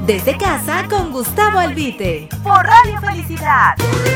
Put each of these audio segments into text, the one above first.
Desde casa con Gustavo Albite. Por Radio Felicidad.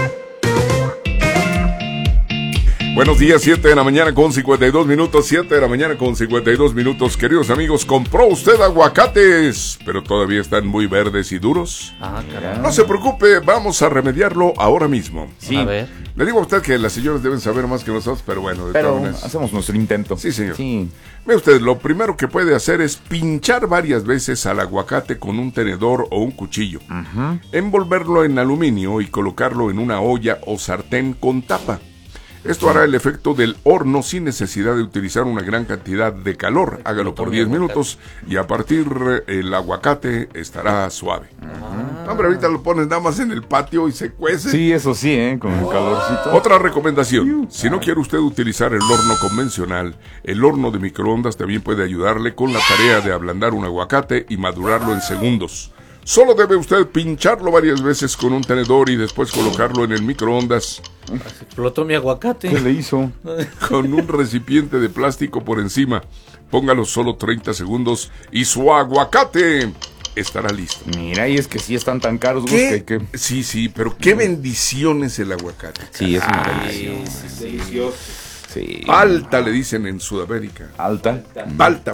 Buenos días, 7 de la mañana con 52 minutos, 7 de la mañana con 52 minutos. Queridos amigos, ¿compró usted aguacates? Pero todavía están muy verdes y duros. Caray. No se preocupe, vamos a remediarlo ahora mismo. Sí. A ver. Le digo a usted que las señoras deben saber más que nosotros, pero bueno, de Pero todas maneras. hacemos nuestro intento. Sí, señor. Sí. Ve usted, lo primero que puede hacer es pinchar varias veces al aguacate con un tenedor o un cuchillo. Envolverlo en aluminio y colocarlo en una olla o sartén con tapa. Esto hará el efecto del horno sin necesidad de utilizar una gran cantidad de calor. Hágalo por 10 minutos y a partir el aguacate estará suave. Hombre, ahorita lo pones nada más en el patio y se cuece. Sí, eso sí, con el calorcito. Otra recomendación, si no quiere usted utilizar el horno convencional, el horno de microondas también puede ayudarle con la tarea de ablandar un aguacate y madurarlo en segundos. Solo debe usted pincharlo varias veces con un tenedor y después colocarlo en el microondas Explotó mi aguacate. ¿Qué le hizo? con un recipiente de plástico por encima. Póngalo solo 30 segundos y su aguacate estará listo. Mira, y es que sí están tan caros, Gus, que... Sí, pero qué bendición es el aguacate. Sí, es una Sí, bendición. delicioso. Sí. Palta le dicen en Sudamérica. Alta. Palta.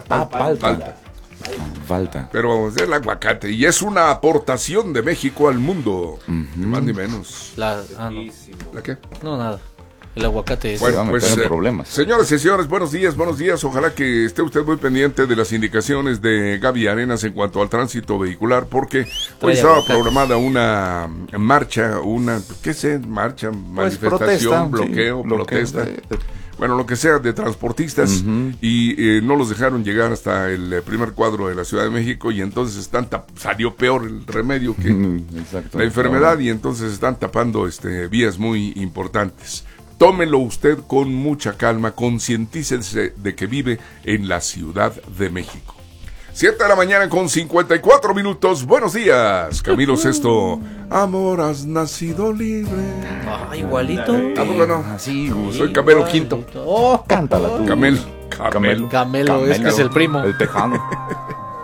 Falta. Pero vamos, el aguacate. Y es una aportación de México al mundo. Ni más ni menos. No. ¿La qué? No, nada. El aguacate es... Bueno, va a meter en problemas. Señoras y señores, buenos días. Ojalá que esté usted muy pendiente de las indicaciones de Gaby Arenas en cuanto al tránsito vehicular, porque hoy Trae estaba aguacates. programada una marcha, marcha, manifestación, protesta, bloqueo, sí, protesta. Bueno, lo que sea, de transportistas, y no los dejaron llegar hasta el primer cuadro de la Ciudad de México, y entonces salió peor el remedio que Exacto. la enfermedad, y entonces están tapando vías muy importantes. Tómelo usted con mucha calma, concientícese de que vive en la Ciudad de México. 7 de la mañana con 54 minutos. Buenos días, Camilo Sesto. Amor, has nacido libre. Ah, igualito. ¿A poco no? Así, Gus. Soy Camelo Quinto. Oh, Cántala tú. Camelo. Camelo, es que es el primo. El tejano.